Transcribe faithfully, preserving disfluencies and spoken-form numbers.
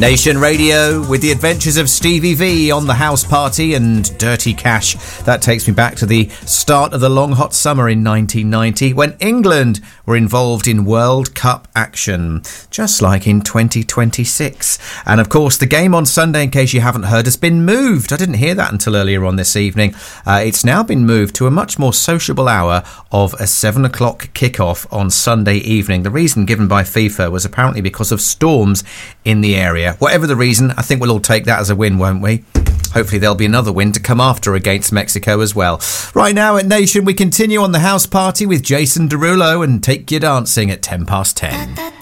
Nation Radio with the adventures of Stevie V on the house party and Dirty Cash. That takes me back to the start of the long hot summer in nineteen ninety when England were involved in World Cup action, just like in twenty twenty-six. And of course, the game on Sunday, in case you haven't heard, has been moved. I didn't hear that until earlier on this evening. Uh, it's now been moved to a much more sociable hour of a seven o'clock kickoff on Sunday evening. The reason given by FIFA was apparently because of storms in the area. Whatever the reason, I think we'll all take that as a win, won't we? Hopefully there'll be another win to come after against Mexico as well. Right now at Nation, we continue on the house party with Jason Derulo and Take You Dancing at ten past ten.